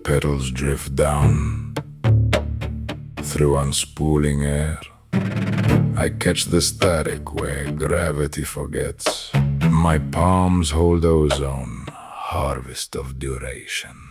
petals drift down through unspooling air. I catch the static where gravity forgets. My palms hold ozone, harvest of duration.